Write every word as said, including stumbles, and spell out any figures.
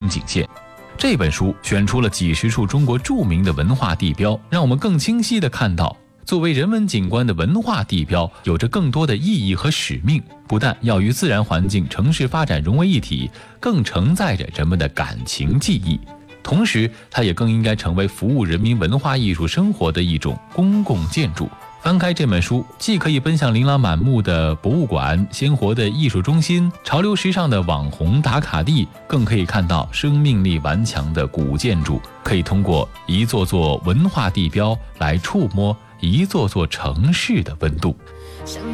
景线。这本书选出了几十处中国著名的文化地标，让我们更清晰地看到，作为人文景观的文化地标有着更多的意义和使命，不但要与自然环境、城市发展融为一体，更承载着人们的感情记忆。同时，它也更应该成为服务人民文化艺术生活的一种公共建筑。翻开这本书，既可以奔向琳琅满目的博物馆、鲜活的艺术中心、潮流时尚的网红打卡地，更可以看到生命力顽强的古建筑，可以通过一座座文化地标来触摸一座座城市的温度。